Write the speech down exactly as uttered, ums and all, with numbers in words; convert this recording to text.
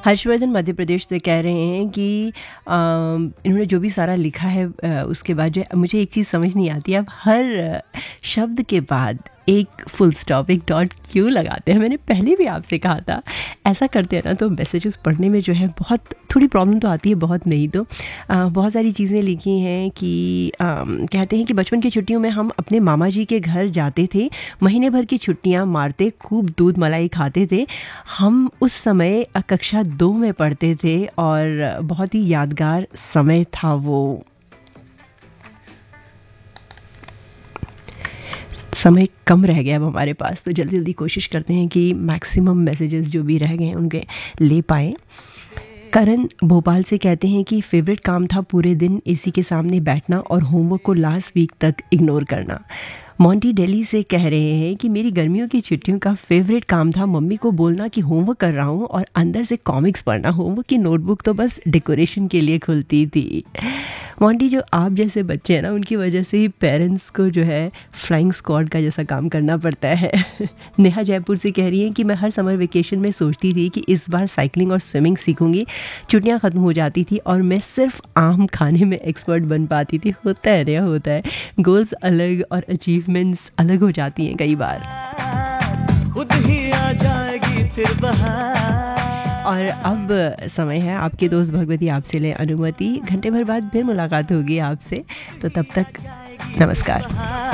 हर्षवर्धन मध्य प्रदेश से कह रहे हैं कि अ, इन्होंने जो भी सारा लिखा है अ, उसके बाद जो मुझे एक चीज़ समझ नहीं आती, अब हर शब्द के बाद एक फुल स्टॉप, एक डॉट क्यों लगाते हैं। मैंने पहले भी आपसे कहा था ऐसा करते हैं ना तो मैसेजेस पढ़ने में जो है बहुत थोड़ी प्रॉब्लम तो आती है, बहुत नहीं तो आ, बहुत सारी चीज़ें लिखी हैं कि आ, कहते हैं कि बचपन की छुट्टियों में हम अपने मामा जी के घर जाते थे, महीने भर की छुट्टियां मारते, खूब दूध मलाई खाते थे। हम उस समय कक्षा दो में पढ़ते थे और बहुत ही यादगार समय था वो। समय कम रह गया अब हमारे पास, तो जल्दी जल्दी कोशिश करते हैं कि मैक्सिमम मैसेजेस जो भी रह गए हैं उनके ले पाएँ। करण भोपाल से कहते हैं कि फेवरेट काम था पूरे दिन एसी के सामने बैठना और होमवर्क को लास्ट वीक तक इग्नोर करना। मोंटी दिल्ली से कह रहे हैं कि मेरी गर्मियों की छुट्टियों का फेवरेट काम था मम्मी को बोलना कि होमवर्क कर रहा हूँ और अंदर से कॉमिक्स पढ़ना। होमवर्क की नोटबुक तो बस डेकोरेशन के लिए खुलती थी। मोंटी, जो आप जैसे बच्चे हैं ना उनकी वजह से ही पेरेंट्स को जो है फ्लाइंग स्क्वाड का जैसा काम करना पड़ता है। नेहा जयपुर से कह रही हैं कि मैं हर समर वेकेशन में सोचती थी कि इस बार साइकिलिंग और स्विमिंग सीखूंगी। छुट्टियां ख़त्म हो जाती थी और मैं सिर्फ आम खाने में एक्सपर्ट बन पाती थी। होता है नया होता है, गोल्स अलग और अचीवमेंट्स अलग हो जाती हैं कई बार। खुद ही आ जाएगी फिर बहार। और अब समय है आपके दोस्त भगवती आपसे ले अनुमति। घंटे भर बाद फिर मुलाकात होगी आपसे, तो तब तक नमस्कार।